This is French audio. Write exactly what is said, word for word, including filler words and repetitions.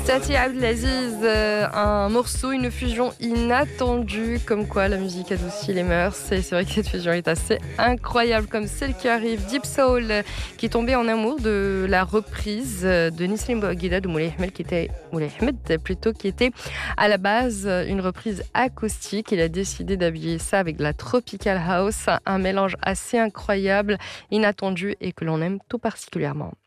Tati Abdelaziz, euh, un morceau, une fusion inattendue, comme quoi la musique adoucit les mœurs. Et c'est vrai que cette fusion est assez incroyable, comme celle qui arrive. Deep Soul, euh, qui est tombé en amour de la reprise euh, de Nissim Bouguida de Moulay Ahmed, qui était Moulay Ahmed plutôt, qui était à la base euh, une reprise acoustique. Il a décidé d'habiller ça avec de la tropical house, un mélange assez incroyable, inattendu et que l'on aime tout particulièrement.